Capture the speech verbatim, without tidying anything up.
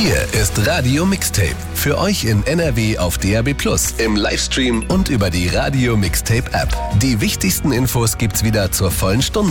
Hier ist Radio Mixtape. Für euch in N R W auf D A B plus, im Livestream und über die Radio Mixtape App. Die wichtigsten Infos gibt's wieder zur vollen Stunde.